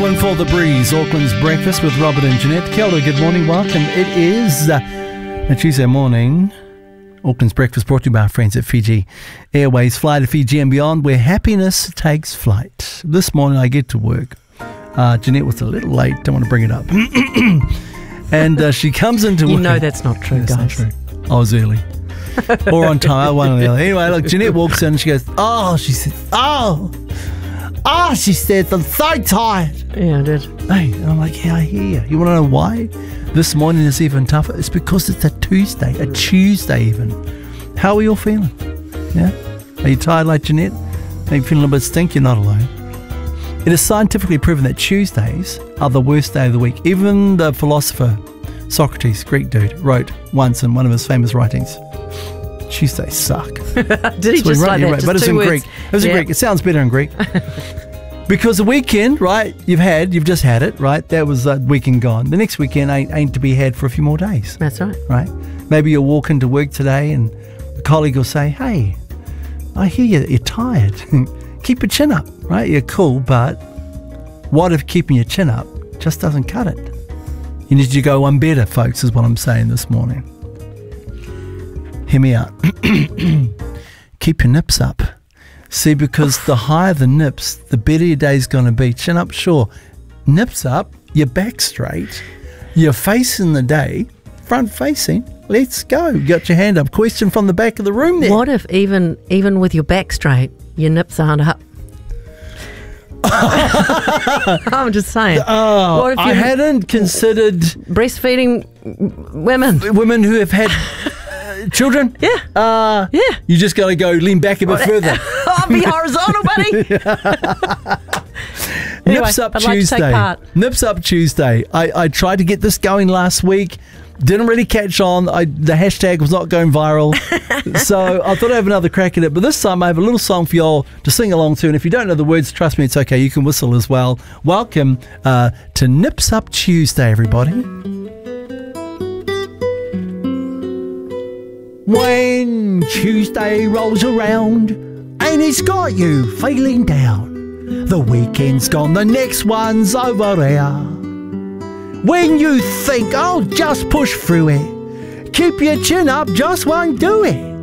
One for the breeze. Auckland's breakfast with Robert and Jeanette. Kia ora, good morning, welcome. It is a Tuesday morning. Auckland's breakfast brought to you by our friends at Fiji Airways. Fly to Fiji and beyond, where happiness takes flight. This morning I get to work. Jeanette was a little late. Don't want to bring it up. And she comes into work. You know that's not true, That's guys. not true. I was early. Or on time, one or the other. Anyway, look, Jeanette walks in and she goes, she says, I'm so tired. Yeah, I did. Hey, and I'm like, yeah, I hear you. You want to know why? This morning is even tougher. It's because it's a Tuesday even. How are you all feeling? Yeah? Are you tired like Jeanette? Are you feeling a little bit stink? You're not alone. It is scientifically proven that Tuesdays are the worst day of the week. Even the philosopher Socrates, Greek dude, wrote once in one of his famous writings, Tuesdays suck. Did he just like that? Just but it's two in words. Greek. It was in Greek. It sounds better in Greek. Because the weekend, right, you've just had it, right? That was weekend gone. The next weekend ain't to be had for a few more days. That's right. Right? Maybe you'll walk into work today and a colleague will say, hey, I hear you're tired. Keep your chin up, right? You're cool, but what if keeping your chin up just doesn't cut it? You need to go one better, folks, is what I'm saying this morning. Hear me out. Keep your nips up. See, because the higher the nips, the better your day's going to be. Chin up, sure. Nips up, your back straight, you're facing the day, front facing. Let's go. You got your hand up. Question from the back of the room there. What if even with your back straight, your nips aren't up? I'm just saying. What if I hadn't considered breastfeeding women who have had children. Yeah. You just got to go lean back a bit further. I'll be horizontal, buddy. Anyway, Nips Up I'd like to Tuesday. take part. Nips Up Tuesday. I tried to get this going last week. Didn't really catch on. The hashtag was not going viral. So I thought I'd have another crack at it. But this time I have a little song for y'all to sing along to. And if you don't know the words, trust me, it's okay. You can whistle as well. Welcome to Nips Up Tuesday, everybody. When Tuesday rolls around and it's got you feeling down, the weekend's gone, the next one's over there. When you think, just push through it, keep your chin up, just won't do it.